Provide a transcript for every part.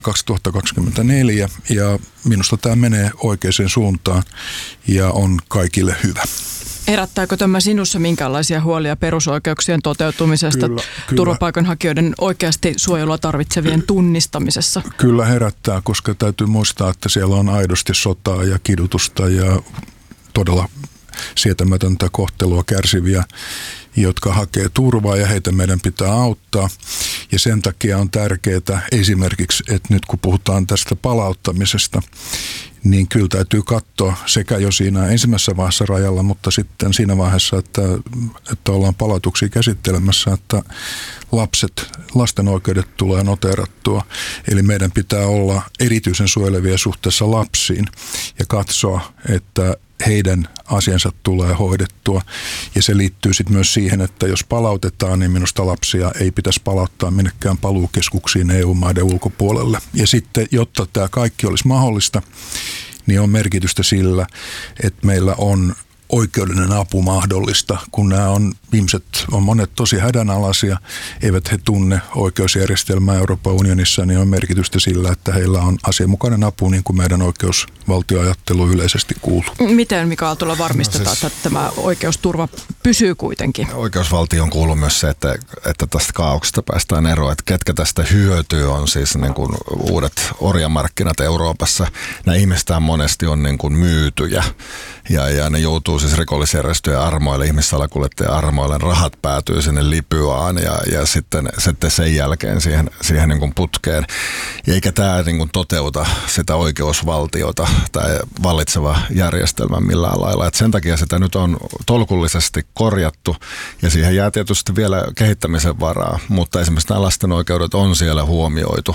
2024 ja minusta tämä menee oikeaan suuntaan ja on kaikille hyvä. Herättääkö tämä sinussa minkälaisia huolia perusoikeuksien toteutumisesta, kyllä. Turvapaikanhakijoiden oikeasti suojelua tarvitsevien tunnistamisessa? Kyllä herättää, koska täytyy muistaa, että siellä on aidosti sotaa ja kidutusta ja todella sietämätöntä kohtelua kärsiviä, jotka hakee turvaa ja heitä meidän pitää auttaa. Ja sen takia on tärkeää esimerkiksi, että nyt kun puhutaan tästä palauttamisesta, niin kyllä täytyy katsoa sekä jo siinä ensimmäisessä vaiheessa rajalla, mutta sitten siinä vaiheessa, että ollaan palautuksia käsittelemässä, että lasten oikeudet tulee noteerattua. Eli meidän pitää olla erityisen suojelevia suhteessa lapsiin ja katsoa, että heidän asiansa tulee hoidettua. Ja se liittyy sitten myös siihen, että jos palautetaan, niin minusta lapsia ei pitäisi palauttaa minnekään paluukeskuksiin EU-maiden ulkopuolelle. Ja sitten, jotta tämä kaikki olisi mahdollista, niin on merkitystä sillä, että meillä on oikeudellinen apu mahdollista, kun nämä on monet tosi hädänalaisia, eivät he tunne oikeusjärjestelmää Euroopan unionissa, niin on merkitystä sillä, että heillä on asianmukainen apu, niin kuin meidän oikeusvaltioajattelu yleisesti kuuluu. Miten, Mika Aaltola, varmistetaan, että tämä oikeusturva pysyy kuitenkin? Oikeusvaltioon kuuluu myös se, että tästä kaauksesta päästään eroon, että ketkä tästä hyötyy on siis niin kuin uudet orjamarkkinat Euroopassa. Nämä ihmistään monesti on niin kuin myytyjä ja ne joutuu siis rikollisjärjestöjen armoille, ihmissalakuljettajien armoille, rahat päätyy sinne Libyaan ja sitten sen jälkeen siihen niin kuin putkeen. Ja eikä tämä niin kuin toteuta sitä oikeusvaltiota tai vallitseva järjestelmä millään lailla. Et sen takia sitä nyt on tolkullisesti korjattu ja siihen jää tietysti vielä kehittämisen varaa, mutta esimerkiksi nämä lasten oikeudet on siellä huomioitu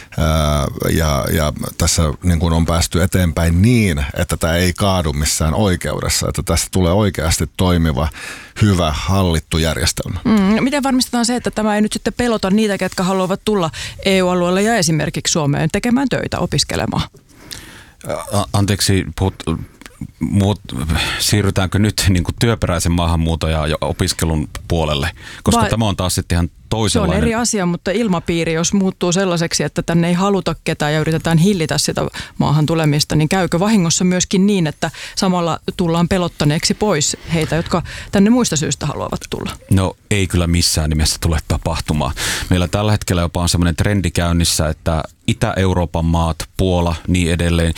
ja tässä niin kuin on päästy eteenpäin niin, että tämä ei kaadu missään oikeudessa, että tästä tulee oikeasti toimiva, hyvä, hallittu järjestelmä. Miten varmistetaan se, että tämä ei nyt sitten pelota niitä, ketkä haluavat tulla EU-alueelle ja esimerkiksi Suomeen tekemään töitä, opiskelemaan? Anteeksi, siirrytäänkö nyt niin kuin työperäisen maahanmuuton ja opiskelun puolelle? Koska tämä on taas sitten ihan toisenlainen. Se on eri asia, mutta ilmapiiri, jos muuttuu sellaiseksi, että tänne ei haluta ketään ja yritetään hillitä sitä maahan tulemista, niin käykö vahingossa myöskin niin, että samalla tullaan pelottaneeksi pois heitä, jotka tänne muista syistä haluavat tulla? No ei kyllä missään nimessä tule tapahtumaan. Meillä tällä hetkellä jopa on semmoinen trendi käynnissä, että Itä-Euroopan maat, Puola, niin edelleen,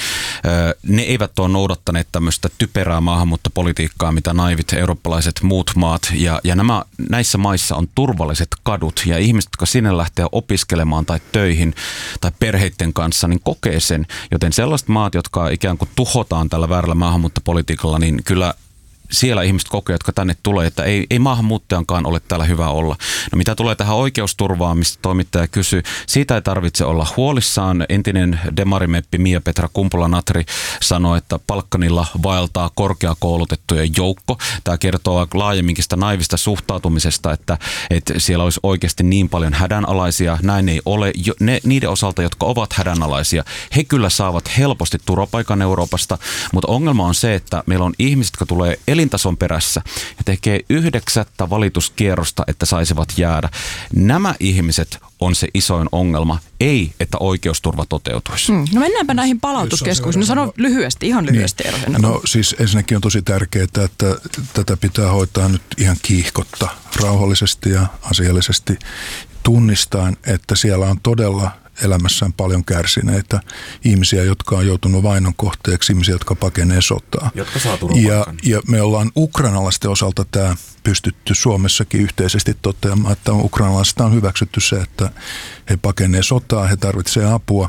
ne eivät ole noudattaneet tämmöistä typerää maahanmuuttopolitiikkaa, mitä naivit eurooppalaiset muut maat. Ja näissä maissa on turvalliset kadut ja ihmiset, jotka sinne lähtee opiskelemaan tai töihin tai perheiden kanssa, niin kokee sen. Joten sellaiset maat, jotka ikään kuin tuhotaan tällä väärällä maahanmuuttopolitiikalla, niin kyllä siellä ihmiset kokee, jotka tänne tulee, että ei maahanmuuttajankaan ole täällä hyvä olla. No mitä tulee tähän oikeusturvaan, mistä toimittaja kysyy, siitä ei tarvitse olla huolissaan. Entinen demarimeppi Mia-Petra Kumpula-Natri sanoi, että Balkanilla vaeltaa korkeakoulutettujen joukko. Tämä kertoo laajemminkin sitä naivista suhtautumisesta, että siellä olisi oikeasti niin paljon hädänalaisia. Näin ei ole. Niiden osalta, jotka ovat hädänalaisia, he kyllä saavat helposti turvapaikan Euroopasta, mutta ongelma on se, että meillä on ihmiset, jotka tulee elintason perässä ja tekee 9 valituskierrosta, että saisivat jäädä. Nämä ihmiset on se isoin ongelma, ei että oikeusturva toteutuisi. No mennäänpä näihin palautuskeskuksiin. No sano lyhyesti, ihan lyhyesti. Niin. No siis ensinnäkin on tosi tärkeää, että tätä pitää hoitaa nyt ihan kiihkotta, rauhallisesti ja asiallisesti tunnistaen, että siellä on todella elämässään paljon kärsineitä ihmisiä, jotka on joutunut vainon kohteeksi, ihmisiä, jotka pakenee sotaa. Jotka saa turvapaikan. Ja me ollaan ukrainalaisten osalta tämä pystytty Suomessakin yhteisesti toteamaan, että ukrainalaisista on hyväksytty se, että he pakenee sotaa, he tarvitsevat apua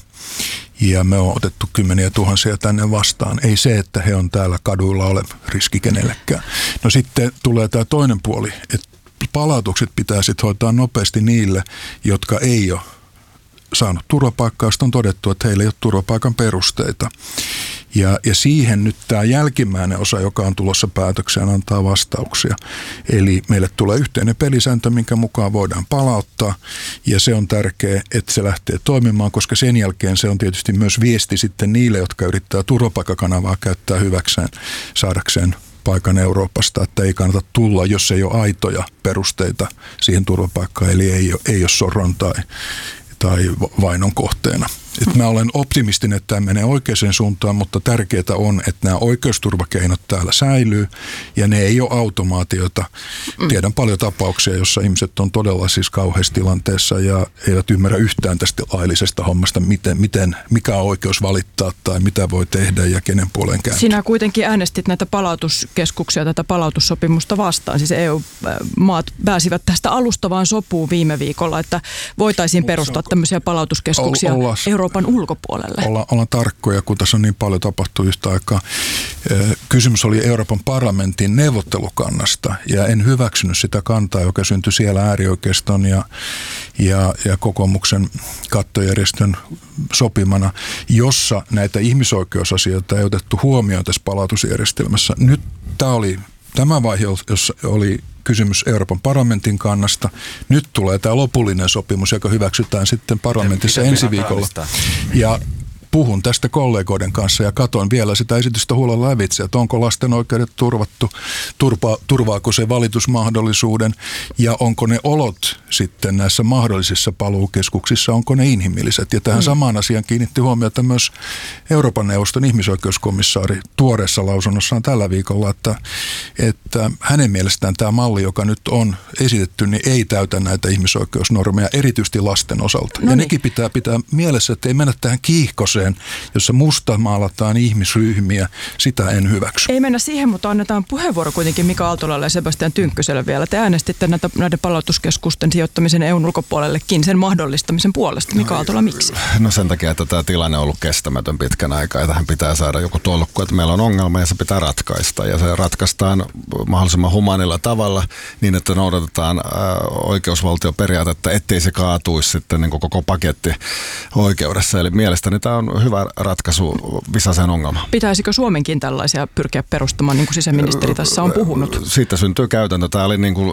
ja me on otettu 10 000 tänne vastaan. Ei se, että he on täällä kaduilla ole riski kenellekään. No sitten tulee tämä toinen puoli, että palautukset pitää sitten hoitaa nopeasti niille, jotka ei ole saanut turvapaikkaa, on todettu, että heillä ei ole turvapaikan perusteita. Ja siihen nyt tämä jälkimmäinen osa, joka on tulossa päätökseen, antaa vastauksia. Eli meille tulee yhteinen pelisääntö, minkä mukaan voidaan palauttaa, ja se on tärkeää, että se lähtee toimimaan, koska sen jälkeen se on tietysti myös viesti sitten niille, jotka yrittää turvapaikkakanavaa käyttää hyväkseen, saadakseen paikan Euroopasta, että ei kannata tulla, jos ei ole aitoja perusteita siihen turvapaikkaan, eli ei ole sorron tai vainon kohteena. Että mä olen optimistinen, että tämä menee oikeaan suuntaan, mutta tärkeää on, että nämä oikeusturvakeinot täällä säilyy ja ne ei ole automaatioita. Tiedän paljon tapauksia, jossa ihmiset on todella siis kauheassa tilanteessa ja eivät ymmärrä yhtään tästä laillisesta hommasta, mikä on oikeus valittaa tai mitä voi tehdä ja kenen puoleen kääntyä. Sinä kuitenkin äänestit näitä palautuskeskuksia, tätä palautussopimusta vastaan. Siis EU-maat pääsivät tästä alustavaan sopuun viime viikolla, että voitaisiin perustaa tämmöisiä palautuskeskuksia Euroopan ulkopuolelle. Ollaan tarkkoja, kun tässä on niin paljon tapahtuu yhtä aikaa. Kysymys oli Euroopan parlamentin neuvottelukannasta ja en hyväksynyt sitä kantaa, joka syntyi siellä äärioikeiston ja kokoomuksen kattojärjestön sopimana, jossa näitä ihmisoikeusasioita ei otettu huomioon tässä palautusjärjestelmässä. Nyt tämä vaihe, jossa oli kysymys Euroopan parlamentin kannasta. Nyt tulee tämä lopullinen sopimus, joka hyväksytään sitten parlamentissa ensi viikolla. Ja puhun tästä kollegoiden kanssa ja katon vielä sitä esitystä huolella lävitse, että onko lasten oikeudet turvattu, turvaako se valitusmahdollisuuden ja onko ne olot sitten näissä mahdollisissa paluukeskuksissa, onko ne inhimilliset. Ja tähän samaan asiaan kiinnitti huomiota myös Euroopan neuvoston ihmisoikeuskomissaari tuoreessa lausunnossaan tällä viikolla, että hänen mielestään tämä malli, joka nyt on esitetty, niin ei täytä näitä ihmisoikeusnormeja, erityisesti lasten osalta. Ja nekin pitää mielessä, että ei mennä tähän kiihkoseen, jossa mustamaalataan ihmisryhmiä, sitä en hyväksy. Ei mennä siihen, mutta annetaan puheenvuoro kuitenkin Mika Aaltolalle ja Sebastian Tynkkyselle vielä. Te äänestitte näiden palautuskeskusten sijoittamisen EUn ulkopuolellekin sen mahdollistamisen puolesta. Mika Aaltola, miksi? No sen takia, että tämä tilanne on ollut kestämätön pitkän aikaa ja tähän pitää saada joku tolkku, että meillä on ongelma ja se pitää ratkaista. Ja se ratkaistaan mahdollisimman humaanilla tavalla niin, että noudatetaan oikeusvaltioperiaatetta, ettei se kaatuisi sitten niin koko paketti oikeudessa. Eli mielestäni tämä on hyvä ratkaisu visaiseen ongelmaan. Pitäisikö Suomenkin tällaisia pyrkiä perustamaan, niin kuin sisäministeri tässä on puhunut? Siitä syntyy käytäntö. Tämä oli niin kuin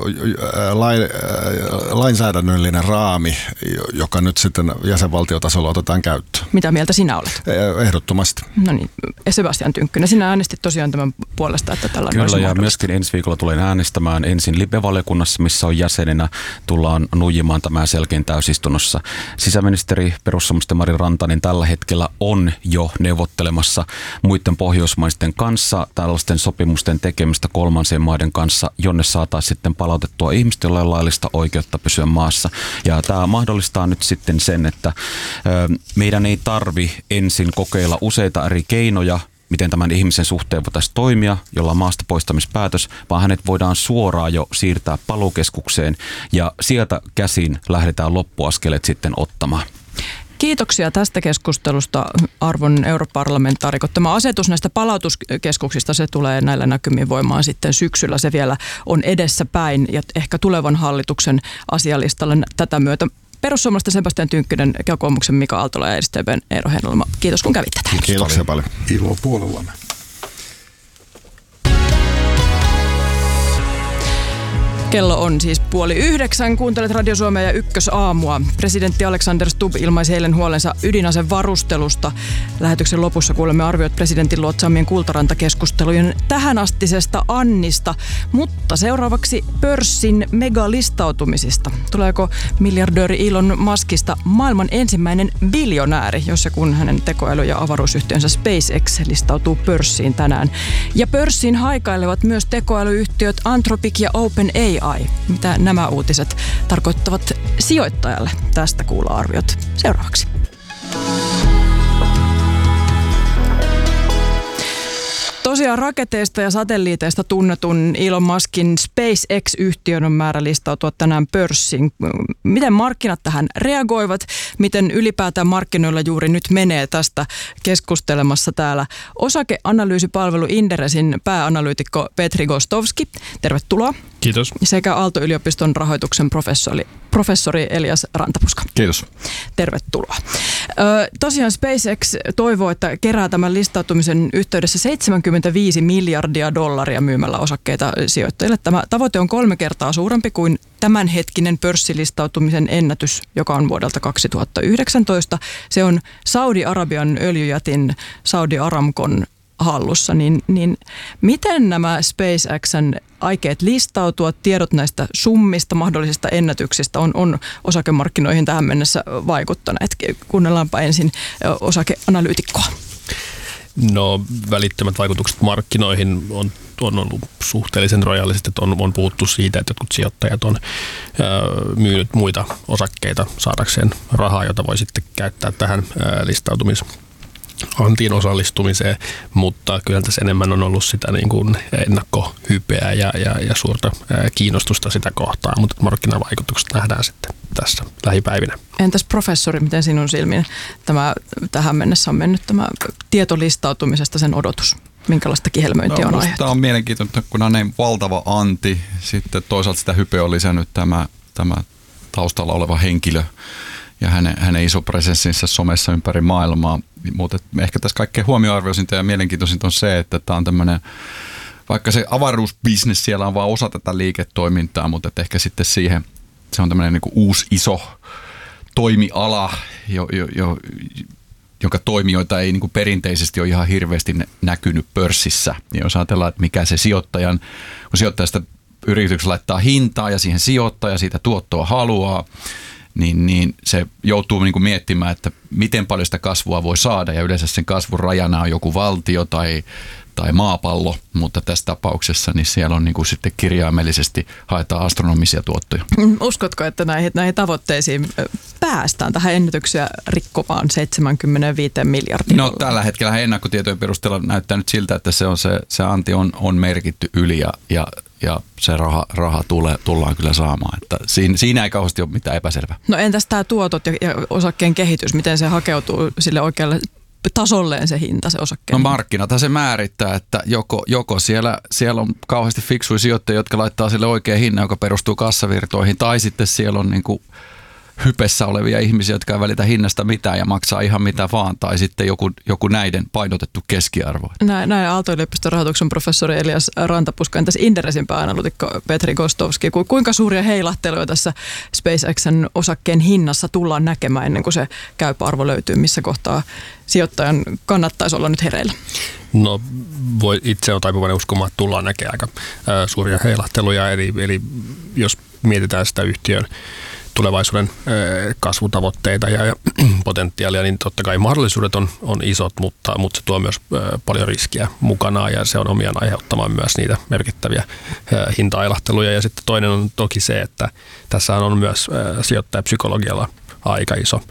lainsäädännöllinen raami, joka nyt sitten jäsenvaltiotasolla otetaan käyttöön. Mitä mieltä sinä olet? Ehdottomasti. No niin, Sebastian Tynkkynen, sinä äänestit tosiaan tämän puolesta, että tällainen Kyllä, ja myöskin ensi viikolla tulen äänestämään ensin LIBE-valiokunnassa, missä on jäsenenä. Tullaan nuijimaan tämän selkeän täysistunnossa. Sisäministeri perussuomalaisten Mari Rantanen tällä hetkellä on jo neuvottelemassa muiden pohjoismaisten kanssa tällaisten sopimusten tekemistä kolmansien maiden kanssa, jonne saataisiin sitten palautettua ihmistä, joilla on laillista oikeutta pysyä maassa. Ja tämä mahdollistaa nyt sitten sen, että meidän ei tarvi ensin kokeilla useita eri keinoja, miten tämän ihmisen suhteen voitaisiin toimia, jolla on maasta poistamispäätös, vaan hänet voidaan suoraan jo siirtää paluukeskukseen ja sieltä käsin lähdetään loppuaskeleet sitten ottamaan. Kiitoksia tästä keskustelusta, arvon europarlamentaarikot. Tämä asetus näistä palautuskeskuksista, se tulee näillä näkymin voimaan sitten syksyllä. Se vielä on edessä päin ja ehkä tulevan hallituksen asialistalle tätä myötä. Perussuomalaisten Sebastian Tynkkynen, kokoomuksen Mika Aaltola ja SDP:n Eero Heinäluoma. Kiitos kun kävitte täällä. Kiitoksia paljon. Ilo puolellamme. Kello on siis 8:30. Kuuntelet Radio Suomea ja Ykkösaamua. Presidentti Alexander Stubb ilmaisi eilen huolensa ydinasevarustelusta. Lähetyksen lopussa kuulemme arviot presidentin luotsaamien Kultaranta-keskustelujen tähänastisesta annista. Mutta seuraavaksi pörssin megalistautumisista. Tuleeko miljardööri Elon Muskista maailman ensimmäinen biljonääri, jos ja kun hänen tekoäly- ja avaruusyhtiönsä SpaceX listautuu pörssiin tänään. Ja pörssiin haikailevat myös tekoälyyhtiöt Anthropic ja OpenAI. Mitä nämä uutiset tarkoittavat sijoittajalle? Tästä kuullaan arviot seuraavaksi. Tosiaan raketeista ja satelliiteista tunnetun Elon Muskin SpaceX-yhtiön on määrä listautua tänään pörssiin. Miten markkinat tähän reagoivat? Miten ylipäätään markkinoilla juuri nyt menee, tästä keskustelemassa täällä osakeanalyysipalvelu Inderesin pääanalyytikko Petri Gostovski. Tervetuloa. Kiitos. Sekä Aalto-yliopiston rahoituksen professori Elias Rantapuska. Kiitos. Tervetuloa. Tosiaan SpaceX toivoo, että kerää tämän listautumisen yhteydessä $75 miljardia myymällä osakkeita sijoittajille. Tämä tavoite on 3 kertaa suurempi kuin tämänhetkinen pörssilistautumisen ennätys, joka on vuodelta 2019. Se on Saudi-Arabian öljyjätin Saudi Aramcon hallussa, niin miten nämä SpaceXn aikeet listautua, tiedot näistä summista, mahdollisista ennätyksistä on osakemarkkinoihin tähän mennessä vaikuttaneet? Kuunnellaanpa ensin osakeanalyytikkoa. No välittömät vaikutukset markkinoihin on ollut suhteellisen rajalliset, että on puhuttu siitä, että jotkut sijoittajat on myynyt muita osakkeita saadakseen rahaa, jota voi sitten käyttää tähän listautumisantiin osallistumiseen, mutta kyllä tässä enemmän on ollut sitä niin kuin ennakkohypeä ja suurta kiinnostusta sitä kohtaan, mutta markkinavaikutukset nähdään sitten tässä lähipäivinä. Entäs professori, miten sinun silmin tähän mennessä on mennyt tämä tietolistautumisesta sen odotus? Minkälaista kihelmöintiä on aiheuttanut? Tämä on mielenkiintoista, kun on näin valtava anti. Sitten toisaalta sitä hypeä on lisännyt tämä taustalla oleva henkilö ja hänen iso presenssinsä somessa ympäri maailmaa. Mutta ehkä tässä kaikkein huomioarvoisinta ja mielenkiintoisinta on se, että tämä on tämmöinen, vaikka se avaruusbisnes siellä on vaan osa tätä liiketoimintaa, mutta ehkä sitten siihen se on tämmöinen niin kuin uusi iso toimiala, jonka toimijoita ei niin kuin perinteisesti ole ihan hirveästi näkynyt pörssissä. Ja jos ajatellaan, että mikä se kun sijoittaja sitä yrityksessä laittaa hintaa ja siihen sijoittaa ja siitä tuottoa haluaa, niin se joutuu niin kuin miettimään, että miten paljon sitä kasvua voi saada. Ja yleensä sen kasvun rajana on joku valtio tai maapallo, mutta tässä tapauksessa niin siellä on niin kuin sitten kirjaimellisesti haetaan astronomisia tuottoja. Uskotko, että näihin tavoitteisiin päästään tähän ennätyksiä rikkomaan 75 miljardia? No tällä hetkellä ennakkotietojen perusteella näyttää nyt siltä, että se anti on merkitty yli ja se raha tullaan kyllä saamaan. Että siinä ei kauheasti ole mitään epäselvää. No entäs tämä tuotot ja osakkeen kehitys, miten se hakeutuu sille oikealle tasolleen se hinta, se osakkeen? No markkinata se määrittää, että joko siellä on kauheasti fiksuja sijoittajia, jotka laittaa sille oikean hinnan, joka perustuu kassavirtoihin, tai sitten siellä on niin kuin hypessä olevia ihmisiä, jotka ei välitä hinnasta mitään ja maksaa ihan mitä vaan, tai sitten joku näiden painotettu keskiarvo. Näin Aalto-yliopiston rahoituksen professori Elias Rantapuska, entäs Inderesin pääanalytikko Petri Kostovski. Kuinka suuria heilahteluja tässä SpaceXn osakkeen hinnassa tullaan näkemään ennen kuin se käypä arvo löytyy? Missä kohtaa sijoittajan kannattaisi olla nyt hereillä? No itse on taipuvainen uskomaan, että tullaan näkemään aika suuria heilahteluja, eli jos mietitään sitä yhtiön tulevaisuuden kasvutavoitteita ja potentiaalia, niin totta kai mahdollisuudet on isot, mutta se tuo myös paljon riskiä mukanaan ja se on omiaan aiheuttamaan myös niitä merkittäviä hinta-ailahteluja. Ja sitten toinen on toki se, että tässä on myös sijoittajapsykologialla aika iso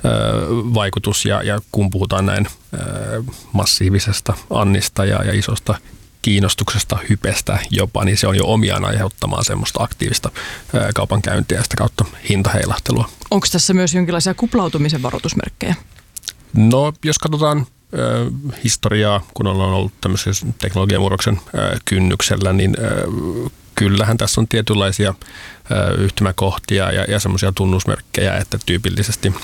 vaikutus ja kun puhutaan näin massiivisesta annista ja isosta kiinnostuksesta, hypestä jopa, niin se on jo omiaan aiheuttamaan semmoista aktiivista kaupankäyntiä ja sitä kautta hintaheilahtelua. Onko tässä myös jonkinlaisia kuplautumisen varoitusmerkkejä? No, jos katsotaan historiaa, kun ollaan ollut tämmöisen teknologiamurroksen kynnyksellä, niin kyllähän tässä on tietynlaisia yhtymäkohtia ja semmoisia tunnusmerkkejä, että tyypillisesti,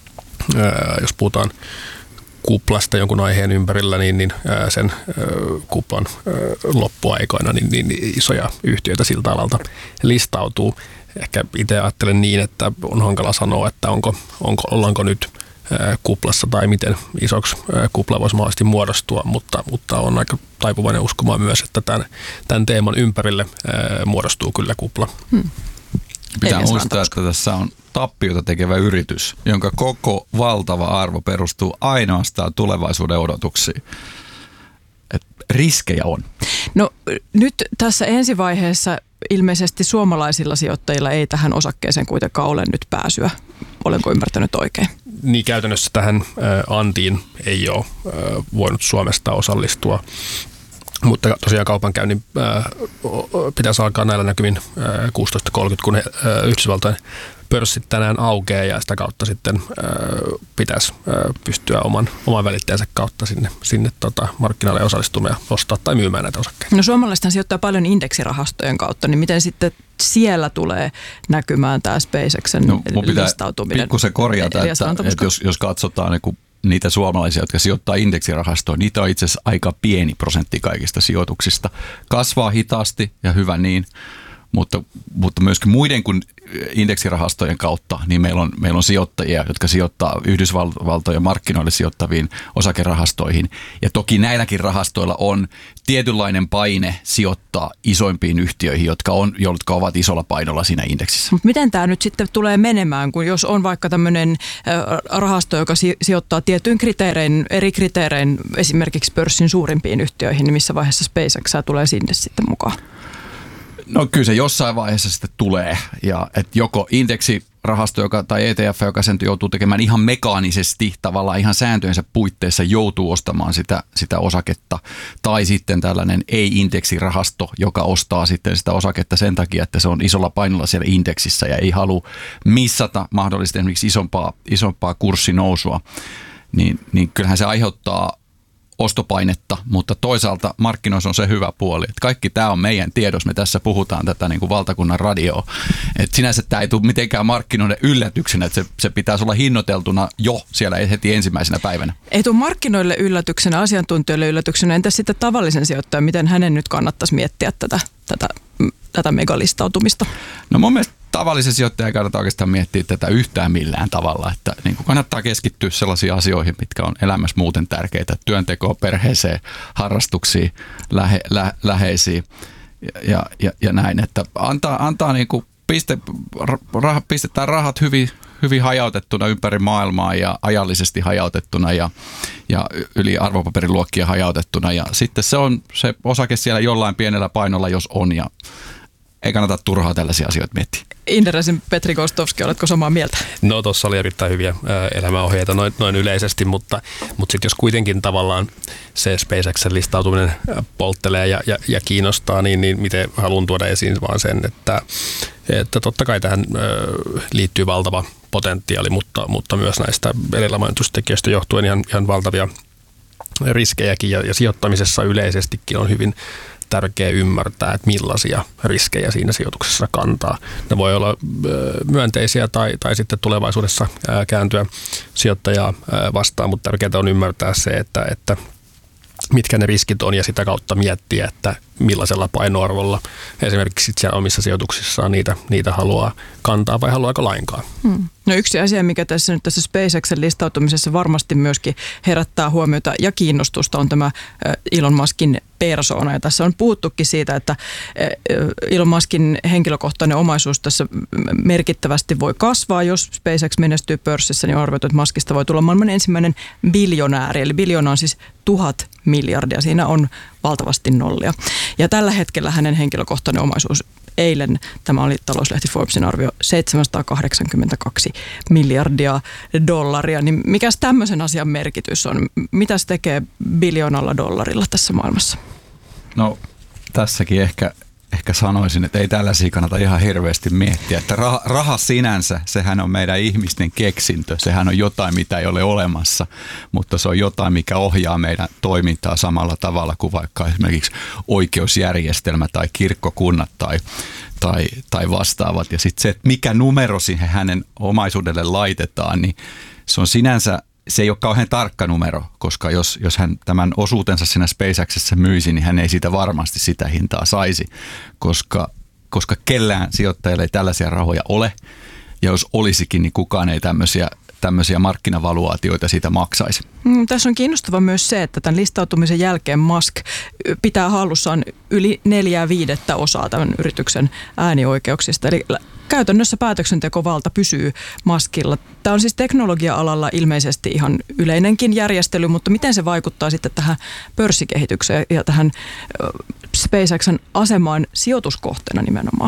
jos puhutaan kuplasta jonkun aiheen ympärillä, niin sen kuplan loppuaikoina niin isoja yhtiöitä siltä alalta listautuu. Ehkä itse ajattelen niin, että on hankala sanoa, että ollaanko nyt kuplassa tai miten isoksi kupla voisi mahdollisesti muodostua, mutta on aika taipuvainen uskomaan myös, että tämän teeman ympärille muodostuu kyllä kupla. Pitää muistaa, että tässä on tappiota tekevä yritys, jonka koko valtava arvo perustuu ainoastaan tulevaisuuden odotuksiin. Et riskejä on. No nyt tässä ensivaiheessa ilmeisesti suomalaisilla sijoittajilla ei tähän osakkeeseen kuitenkaan ole nyt pääsyä. Olenko ymmärtänyt oikein? Niin käytännössä tähän antiin ei ole voinut Suomesta osallistua. Mutta tosiaan kaupankäynnin pitäisi alkaa näillä näkymin 16.30, kun Yhdysvaltain pörssit tänään aukeaa ja sitä kautta sitten pitäisi pystyä oman välitteensä kautta sinne markkinoille osallistumaan ja ostaa tai myymään näitä osakkeita. No suomalaisethan sijoittaa paljon indeksirahastojen kautta, niin miten sitten siellä tulee näkymään tämä SpaceXen listautuminen? Pikkusen korjata, että jos katsotaan niin niitä suomalaisia, jotka sijoittaa indeksirahastoon, niitä on itse asiassa aika pieni prosentti kaikista sijoituksista. Kasvaa hitaasti ja hyvä niin, mutta myöskin muiden kuin indeksirahastojen kautta, niin meillä on sijoittajia, jotka sijoittaa Yhdysvaltojen markkinoille sijoittaviin osakerahastoihin. Ja toki näilläkin rahastoilla on tietynlainen paine sijoittaa isoimpiin yhtiöihin, jotka ovat isolla painolla siinä indeksissä. Mutta miten tämä nyt sitten tulee menemään, kun jos on vaikka tämmöinen rahasto, joka sijoittaa tietyin eri kriteerein esimerkiksi pörssin suurimpiin yhtiöihin, niin missä vaiheessa SpaceX tulee sinne sitten mukaan? No kyllä se jossain vaiheessa sitten tulee, ja että joko indeksirahasto tai ETF, joka sen joutuu tekemään ihan mekaanisesti, tavallaan ihan sääntöjensä puitteissa joutuu ostamaan sitä osaketta, tai sitten tällainen ei-indeksirahasto, joka ostaa sitten sitä osaketta sen takia, että se on isolla painolla siellä indeksissä ja ei halua missata mahdollisesti esimerkiksi isompaa kurssinousua, niin kyllähän se aiheuttaa ostopainetta, mutta toisaalta markkinoissa on se hyvä puoli, että kaikki tämä on meidän tiedossa, me tässä puhutaan tätä niin kuin valtakunnan radioa, että sinänsä tämä ei tule mitenkään markkinoiden yllätyksenä, että se pitäisi olla hinnoiteltuna jo siellä heti ensimmäisenä päivänä. Ei tule markkinoille yllätyksenä, asiantuntijoille yllätyksenä, entäs sitten tavallisen sijoittajan, miten hänen nyt kannattaisi miettiä tätä megalistautumista? No mun mielestä tavallisen sijoittajan ei kannata oikeastaan miettiä tätä yhtään millään tavalla, että niin kuin kannattaa keskittyä sellaisiin asioihin, mitkä on elämässä muuten tärkeitä, työntekoon, perheeseen, harrastuksiin, läheisiin ja näin, että antaa niin kuin pistetään rahat hyvin hajautettuna ympäri maailmaa ja ajallisesti hajautettuna ja yli arvopaperiluokkia hajautettuna ja sitten se on se osake siellä jollain pienellä painolla, jos on ja ei kannata turhaa tällaisia asioita miettiä. Inderesin Petri Kostovski, oletko samaa mieltä? No tuossa oli erittäin hyviä elämäohjeita noin yleisesti, mutta sitten jos kuitenkin tavallaan se SpaceXen listautuminen polttelee ja kiinnostaa, niin miten haluan tuoda esiin vaan sen, että totta kai tähän liittyy valtava potentiaali, mutta myös näistä edellä mainitustekijöistä johtuen ihan valtavia riskejäkin ja sijoittamisessa yleisestikin on hyvin tärkeää ymmärtää, että millaisia riskejä siinä sijoituksessa kantaa. Ne voi olla myönteisiä tai sitten tulevaisuudessa kääntyä sijoittajaa vastaan, mutta tärkeää on ymmärtää se, että mitkä ne riskit on ja sitä kautta miettiä, että millaisella painoarvolla esimerkiksi siellä omissa sijoituksissaan niitä haluaa kantaa vai haluaako lainkaan. No yksi asia, mikä tässä SpaceXen listautumisessa varmasti myöskin herättää huomiota ja kiinnostusta on tämä Elon Muskin persoona. Ja tässä on puhuttukin siitä, että Elon Muskin henkilökohtainen omaisuus tässä merkittävästi voi kasvaa. Jos SpaceX menestyy pörssissä, niin on arvioitu, että Muskista voi tulla maailman ensimmäinen biljonääri. Eli biljoona on siis 1000 miljardia. Siinä on valtavasti nollia. Ja tällä hetkellä hänen henkilökohtainen omaisuus eilen, tämä oli talouslehti Forbesin arvio, 782 miljardia dollaria. Niin mikäs tämmöisen asian merkitys on? Mitä se tekee biljoonalla dollarilla tässä maailmassa? No tässäkin ehkä sanoisin, että ei tällaisia kannata ihan hirveästi miettiä. Että raha sinänsä, sehän on meidän ihmisten keksintö. Sehän on jotain, mitä ei ole olemassa, mutta se on jotain, mikä ohjaa meidän toimintaa samalla tavalla kuin vaikka esimerkiksi oikeusjärjestelmä tai kirkkokunnat tai vastaavat. Ja sitten se, että mikä numero siihen hänen omaisuudelle laitetaan, niin se on sinänsä, se ei ole kauhean tarkka numero, koska jos hän tämän osuutensa siinä SpaceXissa myisi, niin hän ei siitä varmasti sitä hintaa saisi, koska kellään sijoittajalle ei tällaisia rahoja ole. Ja jos olisikin, niin kukaan ei tämmöisiä markkinavaluaatioita siitä maksaisi. Tässä on kiinnostava myös se, että tämän listautumisen jälkeen Musk pitää hallussaan yli 4/5 tämän yrityksen äänioikeuksista. Eli käytännössä päätöksentekovalta pysyy Muskilla. Tämä on siis teknologia-alalla ilmeisesti ihan yleinenkin järjestely, mutta miten se vaikuttaa sitten tähän pörssikehitykseen ja tähän SpaceXen asemaan sijoituskohteena nimenomaan?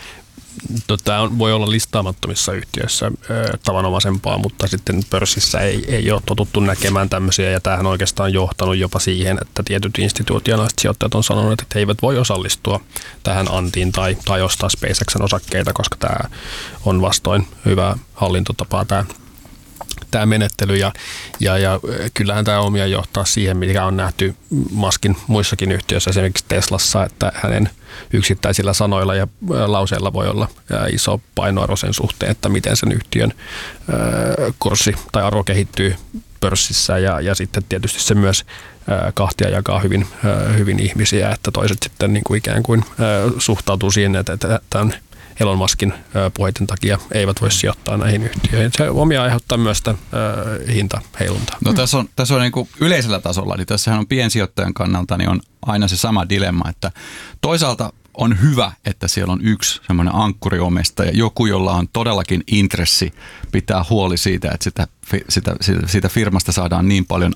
Tämä voi olla listaamattomissa yhtiöissä tavanomaisempaa, mutta sitten pörssissä ei ole totuttu näkemään tämmöisiä, ja tämähän on oikeastaan johtanut jopa siihen, että tietyt instituutionaaliset sijoittajat on sanonut, että he eivät voi osallistua tähän antiin tai ostaa SpaceXen osakkeita, koska tämä on vastoin hyvää hallintotapaa tämä menettely, ja kyllähän tämä omia johtaa siihen, mikä on nähty Muskin muissakin yhtiöissä, esimerkiksi Teslassa, että hänen yksittäisillä sanoilla ja lauseilla voi olla iso painoarvo sen suhteen, että miten sen yhtiön kurssi tai arvo kehittyy pörssissä ja sitten tietysti se myös kahtia jakaa hyvin ihmisiä, että toiset sitten niin kuin ikään kuin suhtautuu siihen, että tämän Elon Muskin puheiden takia eivät voi sijoittaa näihin yhtiöihin. Se omia aiheuttaa myös sitä hintaheiluntaa. No tässä on niin kuin yleisellä tasolla, niin tässähän on piensijoittajan kannalta niin on aina se sama dilemma, että toisaalta on hyvä, että siellä on yksi semmoinen ankkuriomistaja, joku, jolla on todellakin intressi pitää huoli siitä, että siitä firmasta saadaan niin paljon